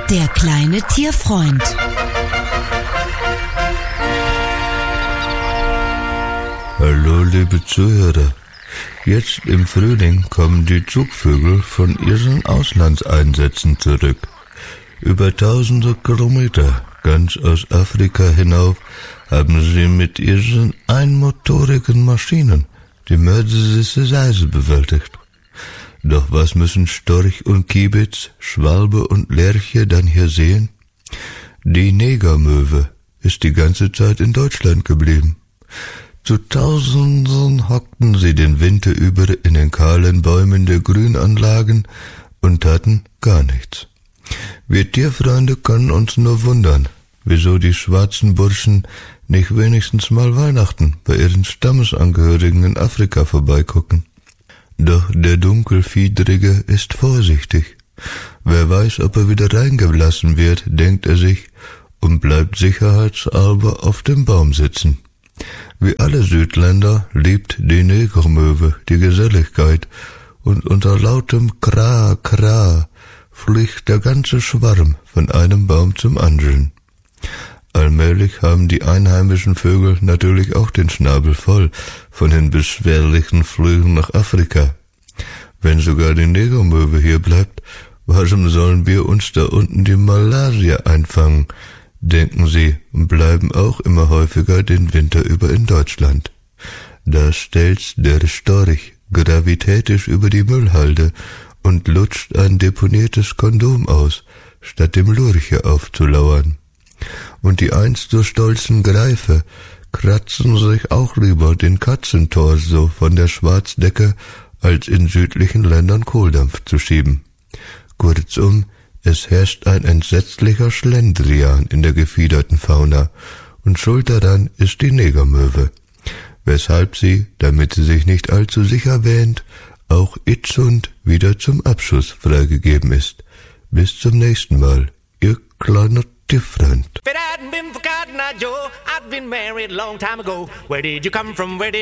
Der kleine Tierfreund. Hallo, liebe Zuhörer. Jetzt im Frühling kommen die Zugvögel von ihren Auslandseinsätzen zurück. Über tausende Kilometer, ganz aus Afrika hinauf, haben sie mit ihren einmotorigen Maschinen die mörderische Reise bewältigt. Doch was müssen Storch und Kiebitz, Schwalbe und Lerche dann hier sehen? Die Negermöwe ist die ganze Zeit in Deutschland geblieben. Zu Tausenden hockten sie den Winter über in den kahlen Bäumen der Grünanlagen und taten gar nichts. Wir Tierfreunde können uns nur wundern, wieso die schwarzen Burschen nicht wenigstens mal Weihnachten bei ihren Stammesangehörigen in Afrika vorbeigucken. Doch der Dunkelfiedrige ist vorsichtig. Wer weiß, ob er wieder reingelassen wird, denkt er sich, und bleibt sicherheitshalber auf dem Baum sitzen. Wie alle Südländer liebt die Negermöwe die Geselligkeit, und unter lautem Kra, Kra fliegt der ganze Schwarm von einem Baum zum anderen. Allmählich haben die einheimischen Vögel natürlich auch den Schnabel voll von den beschwerlichen Flügen nach Afrika. Wenn sogar die Negermöwe hier bleibt, warum sollen wir uns da unten die Malaria einfangen, denken sie, und bleiben auch immer häufiger den Winter über in Deutschland. Da stelzt der Storch gravitätisch über die Müllhalde und lutscht ein deponiertes Kondom aus, statt dem Lurche aufzulauern. Und die einst so stolzen Greife kratzen sich auch lieber den Katzentorso von der Schwarzdecke, als in südlichen Ländern Kohldampf zu schieben. Kurzum, es herrscht ein entsetzlicher Schlendrian in der gefiederten Fauna, und schuld daran ist die Negermöwe, weshalb sie, damit sie sich nicht allzu sicher wähnt, auch itzund wieder zum Abschuss freigegeben ist. Bis zum nächsten Mal, ihr kleiner Tierfreund. If it hadn't been for Cotton Eye Joe, I'd been married a long time ago. Where did you come from? Where did